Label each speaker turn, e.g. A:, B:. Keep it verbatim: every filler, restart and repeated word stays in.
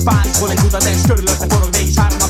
A: Pánikból egy utat, és körülötte forog, mégis három